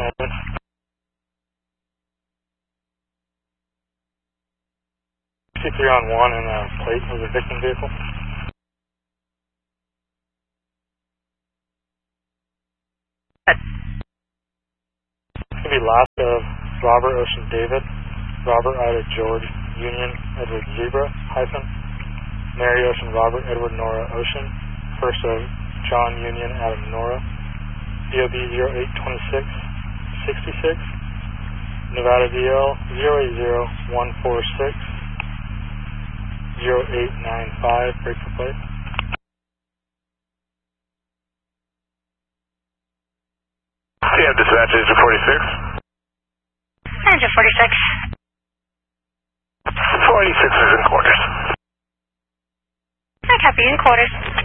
moment. C3 on 1 and a plate of the victim vehicle. It's going to be last of Robert Ocean David, Robert Ida George Union Edward Zebra hyphen, Mary Ocean Robert Edward Nora Ocean, first of John Union Adam Nora, DOB 082666, Nevada DL 080146 0895, break for plate. Yeah, dispatch Agent 46. Agent 46. 46 is in quarters. I copy in quarters.